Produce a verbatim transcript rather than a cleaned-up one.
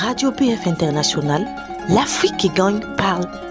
Radio P F International, l'Afrique qui gagne parle.